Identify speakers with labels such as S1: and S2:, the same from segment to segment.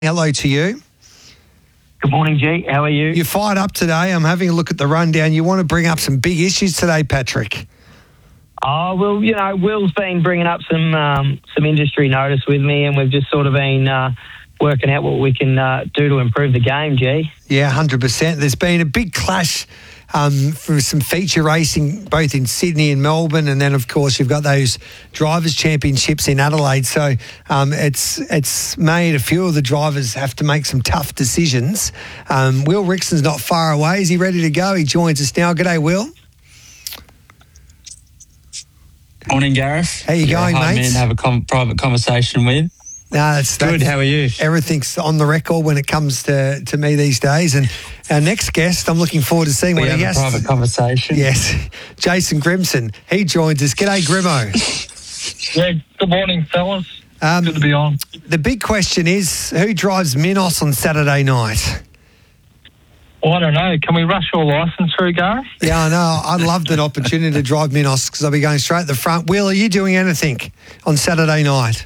S1: Hello to you.
S2: Good morning, G. How are you?
S1: You're fired up today. I'm having a look at the rundown. You want to bring up some big issues today, Patrick?
S2: Oh, well, Will's been bringing up some industry notice with me, and we've just sort of been working out what we can do to improve the game, G.
S1: Yeah, 100%. There's been a big clash for some feature racing, both in Sydney and Melbourne, and then, of course, you've got those Drivers' Championships in Adelaide. So it's made a few of the drivers have to make some tough decisions. Will Rixon's not far away. Is he ready to go? He joins us now. G'day, Will.
S3: Morning, Gareth.
S1: How you going,
S3: hard
S1: mate?
S3: Man to have a private conversation with.
S1: No, that's
S3: good. How are you?
S1: Everything's on the record when it comes to me these days. And our next guest, I'm looking forward to seeing what he has.
S3: Private conversation.
S1: Yes, Jason Grimson. He joins us. G'day, Grimo.
S4: Yeah, good morning, fellas. Good to be on.
S1: The big question is, who drives Minos on Saturday night?
S4: Well, I don't know. Can we rush your licence through, Gareth?
S1: Yeah, I know. I'd love an opportunity to drive Minos because I'll be going straight at the front. Will, are you doing anything on Saturday night?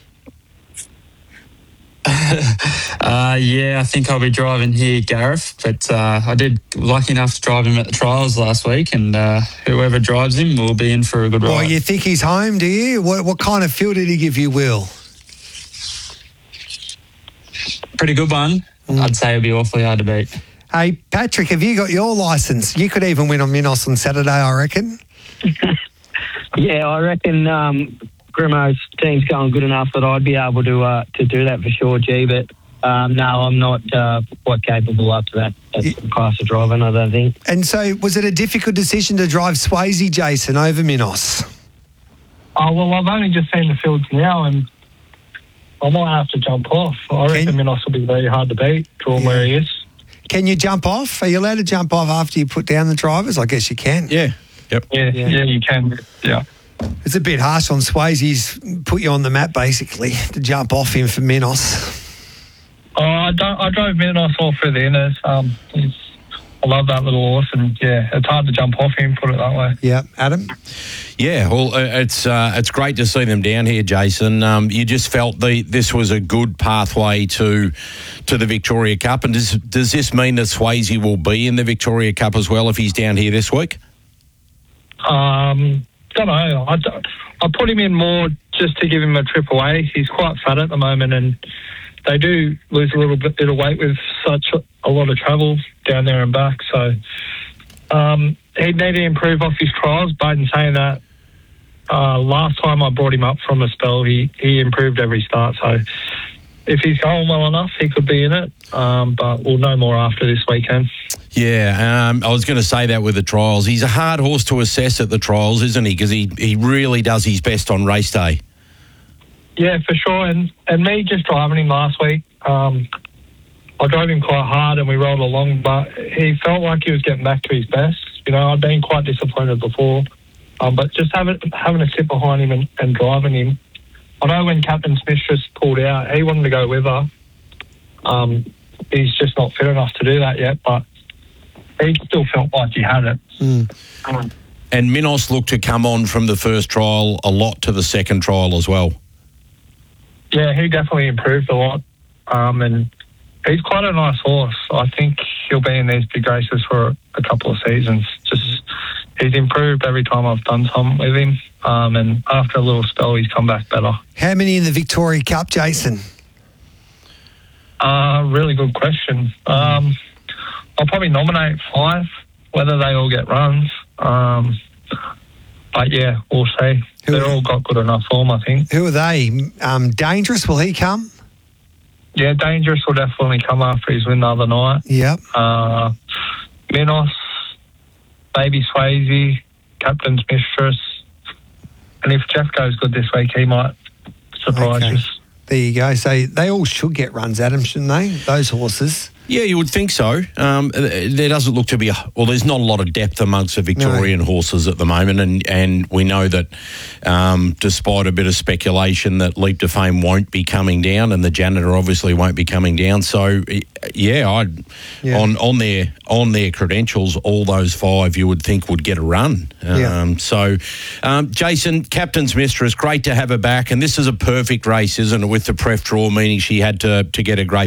S3: Yeah, I think I'll be driving here, Gareth. But I did lucky enough to drive him at the trials last week, and whoever drives him will be in for a good ride.
S1: Well, you think he's home, do you? What kind of feel did he give you, Will?
S3: Pretty good one. I'd say it'll be awfully hard to beat.
S1: Hey, Patrick, have you got your licence? You could even win on Minos on Saturday, I reckon.
S2: Yeah, I reckon Grimo's team's going good enough that I'd be able to do that for sure, G. But no, I'm not quite capable up to that class of driving, I don't think.
S1: And so was it a difficult decision to drive Swayze, Jason, over Minos?
S4: Oh, well, I've only just seen the fields now, and I might have to jump off. I reckon Minos will be very hard to beat, drawn where he is.
S1: Can you jump off? Are you allowed to jump off after you put down the drivers? I guess you can.
S5: Yeah. Yep.
S4: Yeah, you can. Yeah.
S1: It's a bit harsh on Swayze. He's put you on the map, basically, to jump off him for Minos.
S4: Oh, I drove Minos all through the inners. I love that little horse, and yeah, it's hard to jump off him, put it that way.
S1: Yeah, Adam?
S5: Yeah, well, it's great to see them down here, Jason. You just felt this was a good pathway to the Victoria Cup, and does this mean that Swayze will be in the Victoria Cup as well if he's down here this week?
S4: Don't know. I put him in more just to give him a trip away. He's quite fat at the moment, and they do lose a little bit of weight with such a lot of travel down there and back. So he'd need to improve off his trials. But in saying that, last time I brought him up from a spell, he improved every start. So if he's going well enough, he could be in it. But we'll know more after this weekend.
S5: Yeah, I was going to say that with the trials. He's a hard horse to assess at the trials, isn't he? Because he really does his best on race day.
S4: Yeah, for sure. And me just driving him last week, I drove him quite hard and we rolled along, but he felt like he was getting back to his best. You know, I'd been quite disappointed before. But just having a sit behind him and driving him, I know when Captain Smith just pulled out, he wanted to go with her. He's just not fit enough to do that yet, but he still felt like he had it.
S5: And Minos looked to come on from the first trial a lot to the second trial as well.
S4: Yeah, he definitely improved a lot. And he's quite a nice horse. I think he'll be in these big races for a couple of seasons. He's improved every time I've done something with him. And after a little spell, he's come back better.
S1: How many in the Victoria Cup, Jason?
S4: Really good question. I'll probably nominate 5, whether they all get runs. But yeah, we'll see. They've all got good enough form, I think.
S1: Who are they? Dangerous, will he come?
S4: Yeah, Dangerous will definitely come after his win the other night.
S1: Yep.
S4: Minos, Baby Swayze, Captain's Mistress. And if Jeff goes good this week, he might surprise us.
S1: There you go. So they all should get runs, Adam, shouldn't they? Those horses.
S5: Yeah, you would think so. There doesn't look to be there's not a lot of depth amongst the Victorian horses at the moment, and we know that despite a bit of speculation that Leap to Fame won't be coming down, and the Janitor obviously won't be coming down. So on their credentials, all those 5 you would think would get a run. Jason, Captain's Mistress, great to have her back, and this is a perfect race, isn't it? With the pref draw, meaning she had to get a great